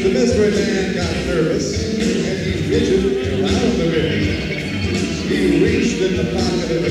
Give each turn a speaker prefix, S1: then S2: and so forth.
S1: The mystery man got nervous and he fidgeted around the ring. He reached in the pocket of